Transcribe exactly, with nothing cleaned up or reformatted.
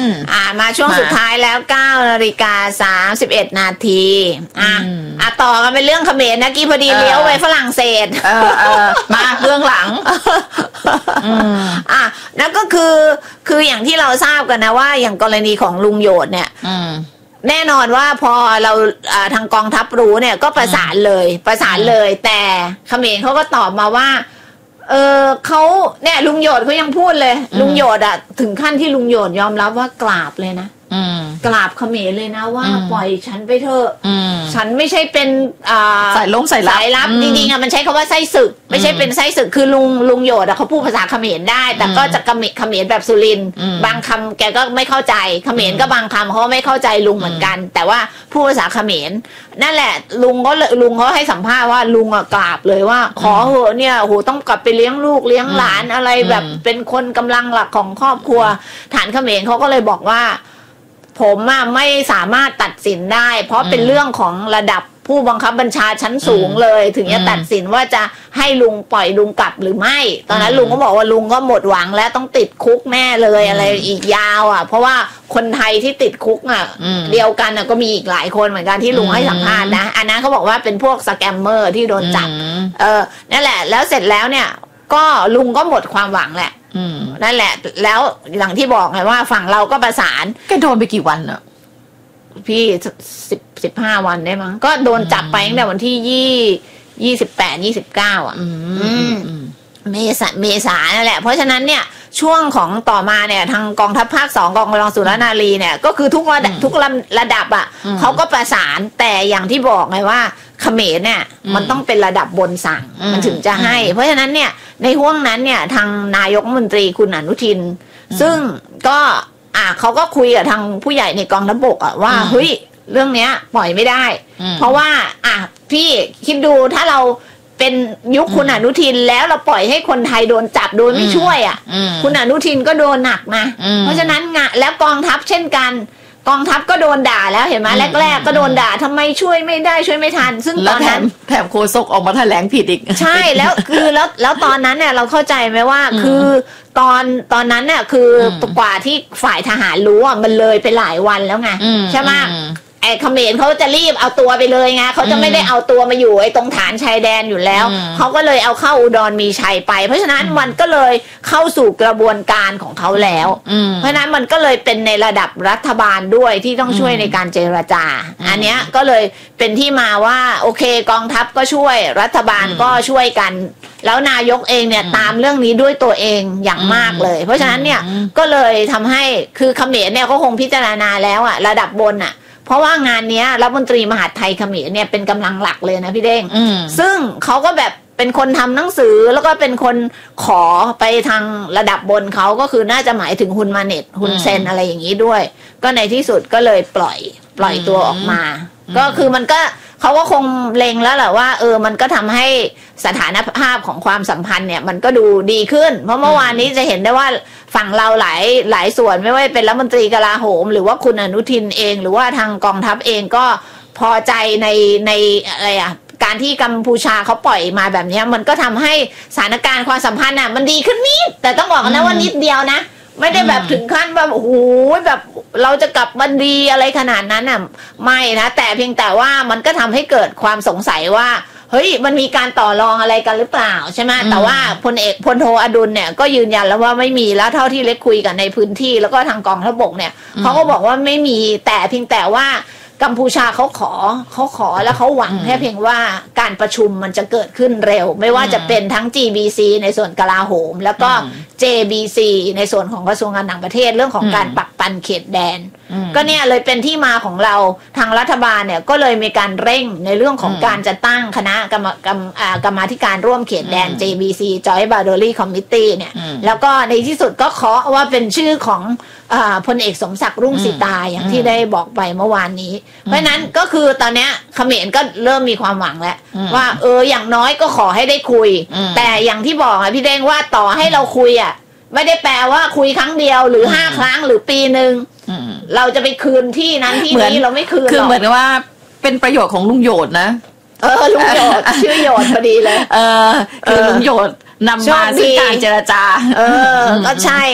อ่ามาช่วงสุดท้ายแล้วเก้านาฬิกาสามสิบเอ็ดนาทีอ่ะอ่ะต่อกันเป็นเรื่องเขมรนะกี้พอดีเลี้ยวไปฝรั่งเศสเออเออมาเรื่องหลังอ่ะนั่นก็คือคืออย่างที่เราทราบกันนะว่าอย่างกรณีของลุงโยดเนี่ยแน่นอนว่าพอเราทางกองทัพรู้เนี่ยก็ประสานเลยประสานเลยแต่เขมรเขาก็ตอบมาว่าเออเขาเนี่ยลุงโยดเขายังพูดเลยลุงโยดอะถึงขั้นที่ลุงโยดยอมรับว่ากราบเลยนะกราบเขมรเลยนะว่าปล่อยฉันไปเถอะฉันไม่ใช่เป็นสายลงสายลับสายลับจริงๆอะมันใช้คำว่าไส้ศึกไม่ใช่เป็นไส้ศึกคือลุงลุงโยดอะเขาพูดภาษาเขมรได้แต่ก็จะเขมรเขมรแบบสุรินทร์บางคำแกก็ไม่เข้าใจเขมรก็บางคำเขาไม่เข้าใจลุงเหมือนกันแต่ว่าพูดภาษาเขมรนั่นแหละลุงก็ลุงเขาให้สัมภาษณ์ว่าลุงอะกราบเลยว่าขอเหอะเนี่ยโหต้องกลับไปเลี้ยงลูกเลี้ยงหลานอะไรแบบเป็นคนกำลังหลักของครอบครัวฐานเขมรเขาก็เลยบอกว่าผมอะไม่สามารถตัดสินได้เพราะเป็นเรื่องของระดับผู้บังคับบัญชาชั้นสูงเลยถึงจะตัดสินว่าจะให้ลุงปล่อยลุงกลับหรือไม่ตอนนั้นลุงก็บอกว่าลุงก็หมดหวังแล้วต้องติดคุกแน่เลยอะไรอีกยาวอ่ะเพราะว่าคนไทยที่ติดคุกอ่ะเดียวกันอ่ะก็มีอีกหลายคนเหมือนกันที่ลุงให้สัมภาษณ์นะอันนั้นเขาบอกว่าเป็นพวกสแกมเมอร์ที่โดนจับเออนั่นแหละแล้วเสร็จแล้วเนี่ยก็ลุงก็หมดความหวังแหละนั่นแหละแล้วอย่างที่บอกไงว่าฝั่งเราก็ประสานแกโดนไปกี่วันอะพี่สิบสิบห้าวันได้มั้งก็โดนจับไปตั้งแต่วันที่ยี่ยี่สิบแปดยี่สิบเก้าอ่ะเมษาเมษานั่นแหละเพราะฉะนั้นเนี่ยช่วงของต่อมาเนี่ยทางกองทัพภาคสองกองกำลังสุรนารีเนี่ยก็คือทุกระดับทุกระดับอ่ะเขาก็ประสานแต่อย่างที่บอกไงว่าเขมรเนี่ยมันต้องเป็นระดับบนสั่งมันถึงจะให้เพราะฉะนั้นเนี่ยในห่วงนั้นเนี่ยทางนายกรัฐมนตรีคุณอนุทินซึ่งก็อ่ะเขาก็คุยกับทางผู้ใหญ่ในกองทัพบกอ่ะว่าเฮ้ยเรื่องเนี้ยปล่อยไม่ได้เพราะว่าอ่ะพี่คิดดูถ้าเราเป็นยุคคุณอนุทินแล้วเราปล่อยให้คนไทยโดนจับโดยไม่ช่วยอ่ะคุณอนุทินก็โดนหนักนะเพราะฉะนั้นงะแล้วกองทัพเช่นกันกองทัพก็โดนด่าแล้วเห็นไหมแรกๆก็โดนด่าทำไมช่วยไม่ได้ช่วยไม่ทันซึ่งตอนนั้นแถมโฆษกออกมาแถลงผิดอีกใช่แล้วคือแล้วแล้วตอนนั้นเนี่ยเราเข้าใจไหมว่าคือตอนตอนนั้นเนี่ยคือกว่าที่ฝ่ายทหารรู้อ่ะมันเลยไปหลายวันแล้วไงใช่ไหมไอ้เขมรเขาจะรีบเอาตัวไปเลยไงเขาจะไม่ได้เอาตัวมาอยู่ไอ้ตรงฐานชายแดนอยู่แล้วเขาก็เลยเอาเข้าอุดรมีชัยไปเพราะฉะนั้นมันก็เลยเข้าสู่กระบวนการของเขาแล้วเพราะฉะนั้นมันก็เลยเป็นในระดับรัฐบาลด้วยที่ต้องช่วยในการเจรจาอันเนี้ยก็เลยเป็นที่มาว่าโอเคกองทัพก็ช่วยรัฐบาลก็ช่วยกันแล้วนายกเองเนี่ยตามเรื่องนี้ด้วยตัวเองอย่างมากเลยเพราะฉะนั้นเนี่ยก็เลยทำให้คือเขมรเนี่ยก็คงพิจารณาแล้วอะระดับบนอะเพราะว่างานนี้รัฐมนตรีมหาดไทยเขมรเนี่ยเป็นกำลังหลักเลยนะพี่เด้งซึ่งเขาก็แบบเป็นคนทำหนังสือแล้วก็เป็นคนขอไปทางระดับบนเขาก็คือน่าจะหมายถึงฮุนมาเน็ตฮุนเซนอะไรอย่างนี้ด้วยก็ในที่สุดก็เลยปล่อยปล่อยตัวออกมาก็คือมันก็เขาก็คงเล็งแล้วแหละว่าเออมันก็ทำให้สถานภาพของความสัมพันธ์เนี่ยมันก็ดูดีขึ้นเพราะเมื่อวานนี้จะเห็นได้ว่าฝั่งเราหลายหลายส่วนไม่ว่าเป็นรัฐมนตรีกลาโหมหรือว่าคุณอนุทินเองหรือว่าทางกองทัพเองก็พอใจในในอะไรอะการที่กัมพูชาเขาปล่อยมาแบบนี้มันก็ทำให้สถานการณ์ความสัมพันธ์น่ะมันดีขึ้นนิดแต่ต้องบอกนะว่านิดเดียวนะไม่ได้แบบถึงขั้นแบบโอ้โหแบบเราจะกลับมาดีอะไรขนาดนั้นน่ะไม่นะแต่เพียงแต่ว่ามันก็ทำให้เกิดความสงสัยว่าเฮ้ยมันมีการต่อรองอะไรกันหรือเปล่าใช่ไหมแต่ว่าพลเอกพลโทอดุลเนี่ยก็ยืนยันแล้วว่าไม่มีแล้วเท่าที่เล็กคุยกันในพื้นที่แล้วก็ทางกองทัพบกเนี่ยเขาก็บอกว่าไม่มีแต่เพียงแต่ว่ากัมพูชาเขาขอเขาขอแล้วเขาหวังแค่เพียงว่าการประชุมมันจะเกิดขึ้นเร็วไม่ว่าจะเป็นทั้ง จี บี ซี ในส่วนกลาโหมแล้วก็ เจ บี ซี ในส่วนของกระทรวงการต่างประเทศเรื่องของการปักปันเขตแดนก็เนี่ยเลยเป็นที่มาของเราทางรัฐบาลเนี่ยก็เลยมีการเร่งในเรื่องของการจะตั้งคณะกรรมกรรมกรรมาธิการร่วมเขตแดน เจ บี ซี Joint Boundary Committee เนี่ยแล้วก็ในที่สุดก็เคาะว่าเป็นชื่อของพลเอกสมศักดิ์รุ่งสิตาอย่างที่ได้บอกไปเมื่อวานนี้เพราะนั้นก็คือตอนนี้เขมรก็เริ่มมีความหวังแล้วว่าเอออย่างน้อยก็ขอให้ได้คุยแต่อย่างที่บอกอะพี่เด้งว่าต่อให้เราคุยอะไม่ได้แปลว่าคุยครั้งเดียวหรือห้าครั้งหรือปีหนึ่งเราจะไปคืนที่นั้นที่นี้เราไม่คืนหรอกคือเหมือนว่าเป็นประโยชน์ของลุงโยดนะเออลุงโยดชื่อโยดพอดีเลยเออคือลุงโยดนำมาซึ่งการเจรจาเออก็ใช่